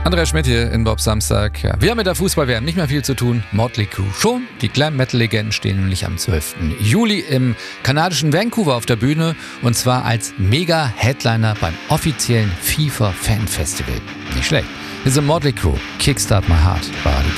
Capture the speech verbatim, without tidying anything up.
Andreas Schmidt hier in Bob Samstag. Ja, wir haben mit der Fußball-W M nicht mehr viel zu tun. Motley Crue schon. Die Glam Metal-Legenden stehen nämlich am zwölften Juli im kanadischen Vancouver auf der Bühne. Und zwar als Mega-Headliner beim offiziellen FIFA-Fan-Festival. Nicht schlecht. Hier sind Motley Crue. Kickstart My Heart. War die